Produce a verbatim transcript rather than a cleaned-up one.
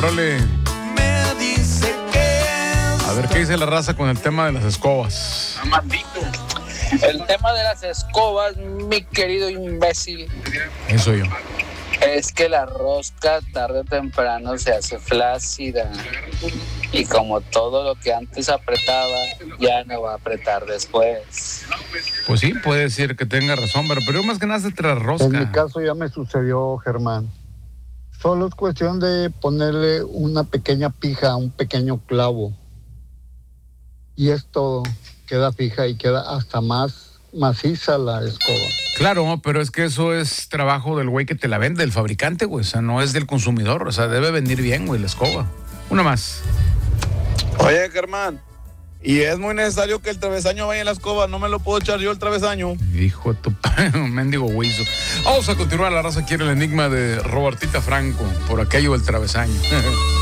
Órale. Me dice que A ver qué dice la raza con el tema de las escobas. El tema de las escobas, mi querido imbécil, Eso yo. es que la rosca tarde o temprano se hace flácida. Y como todo lo que antes apretaba, ya no va a apretar después. Pues sí, puede decir que tenga razón, pero, pero más que nada se trae rosca. En mi caso ya me sucedió, Germán. Solo es cuestión de ponerle una pequeña pija, un pequeño clavo. Y es todo. Queda fija y queda hasta más maciza la escoba. Claro, pero es que eso es trabajo del güey que te la vende, del fabricante, güey. O sea, no es del consumidor. O sea, debe venir bien, güey, la escoba. Una más. Oye, Germán, y es muy necesario que el travesaño vaya en la escoba. No me lo puedo echar yo el travesaño. Hijo de tu un mendigo huizo. Vamos a continuar. La raza quiere el enigma de Robertita Franco por aquello del travesaño.